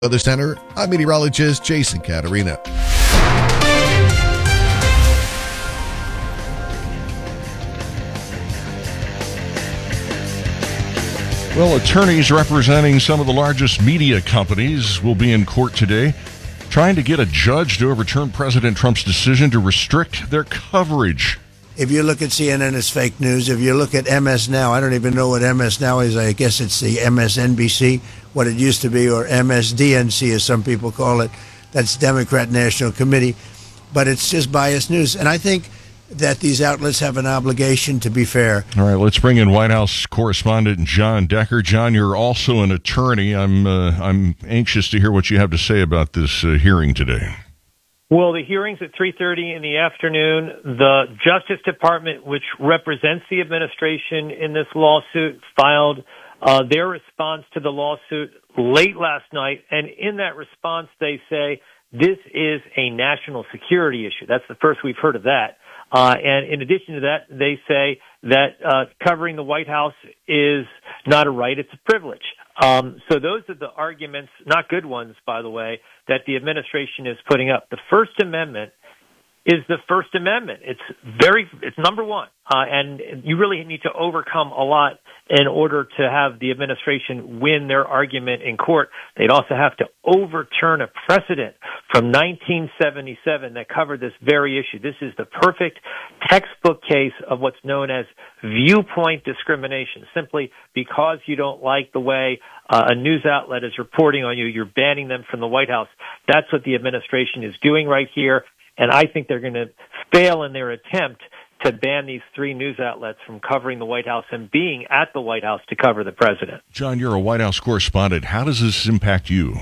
Weather Center, I'm meteorologist Jason Caterina. Well, attorneys representing some of the largest media companies will be in court today trying to get a judge to overturn President Trump's decision to restrict their coverage. If you look at CNN, it's fake news. If you look at MS Now, I don't even know what MS Now is. I guess it's the MSNBC, what it used to be, or MSDNC, as some people call it. That's Democrat National Committee. But it's just biased news. And I think that these outlets have an obligation to be fair. All right, let's bring in White House correspondent John Decker. John, you're also an attorney. I'm anxious to hear what you have to say about this hearing today. Well, the hearing's at 3:30 in the afternoon. The Justice Department, which represents the administration in this lawsuit, filed their response to the lawsuit late last night. And in that response, they say this is a national security issue. That's the first we've heard of that. And in addition to that, they say that covering the White House is not a right, it's a privilege. So those are the arguments, not good ones, by the way, that the administration is putting up. The First Amendment is the First Amendment. It's number one. And you really need to overcome a lot in order to have the administration win their argument in court. They'd also have to overturn a precedent from 1977 that covered this very issue. This is the perfect textbook case of what's known as viewpoint discrimination. Simply because you don't like the way a news outlet is reporting on you, you're banning them from the White House. That's what the administration is doing right here. And I think they're going to fail in their attempt to ban these three news outlets from covering the White House and being at the White House to cover the president. John, you're a White House correspondent. How does this impact you?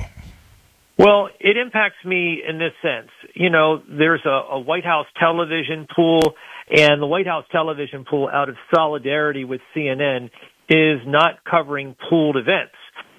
Well, it impacts me in this sense. You know, there's a White House television pool, and the White House television pool, out of solidarity with CNN, is not covering pooled events.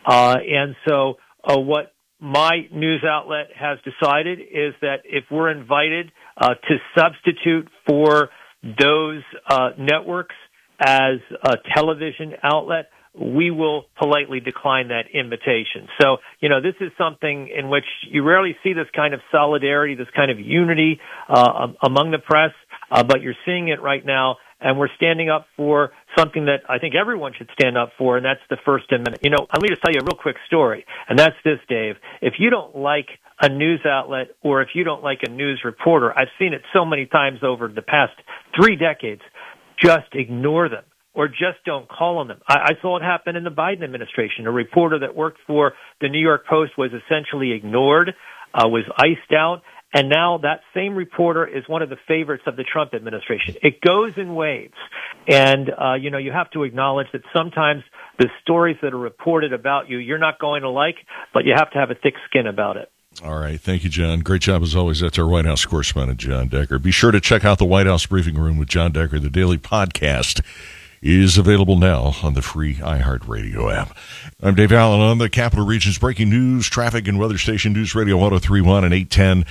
And so what my news outlet has decided is that if we're invited to substitute for those networks as a television outlet, we will politely decline that invitation. So, you know, this is something in which you rarely see this kind of solidarity, this kind of unity among the press, but you're seeing it right now, and we're standing up for something that I think everyone should stand up for, and that's the First Amendment. You know, let me just tell you a real quick story, and that's this, Dave. If you don't like a news outlet or if you don't like a news reporter, I've seen it so many times over the past 3 decades, just ignore them or just don't call on them. I saw it happen in the Biden administration. A reporter that worked for the New York Post was essentially ignored, was iced out, and now that same reporter is one of the favorites of the Trump administration. It goes in waves. And, you know, you have to acknowledge that sometimes the stories that are reported about you, you're not going to like, but you have to have a thick skin about it. All right. Thank you, John. Great job as always. That's our White House correspondent, John Decker. Be sure to check out the White House Briefing Room with John Decker. The daily podcast is available now on the free iHeartRadio app. I'm Dave Allen on the Capital Region's breaking news, traffic, and weather station News Radio 103.1 and 810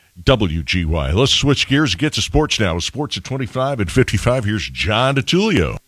WGY. Let's switch gears and get to sports now. With sports at 25 and 55, here's John DiTullio.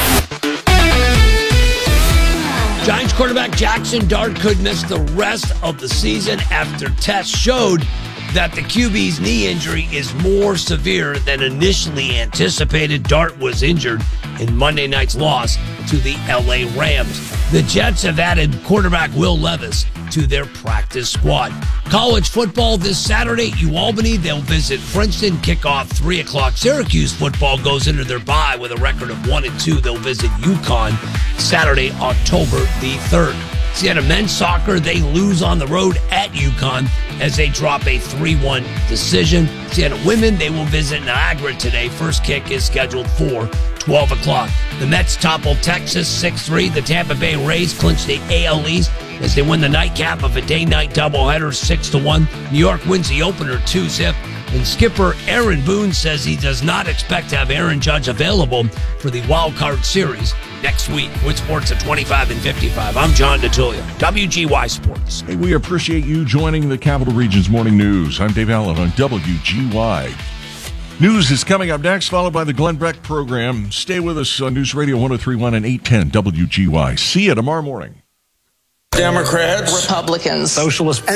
Giants quarterback Jackson Dart could miss the rest of the season after tests showed that the QB's knee injury is more severe than initially anticipated. Dart was injured in Monday night's loss to the LA Rams. The Jets have added quarterback Will Levis to their practice squad. College football this Saturday, UAlbany, they'll visit Princeton, kickoff 3 o'clock. Syracuse football goes into their bye with a record of 1-2. They'll visit UConn Saturday, October the 3rd. Siena men's soccer, they lose on the road at UConn as they drop a 3-1 decision. Siena women, they will visit Niagara today. First kick is scheduled for 12 o'clock. The Mets toppled Texas 6-3. The Tampa Bay Rays clinched the AL East as they win the nightcap of a day-night doubleheader 6-1. New York wins the opener 2-0. And skipper Aaron Boone says he does not expect to have Aaron Judge available for the wild card series next week. With sports at 25 and 55, I'm John DiTullio, WGY Sports. Hey, we appreciate you joining the Capital Region's Morning News. I'm Dave Allen on WGY. News is coming up next, followed by the Glenn Beck program. Stay with us on News Radio 103.1 and 810 WGY. See you tomorrow morning. Democrats, Republicans, Socialists,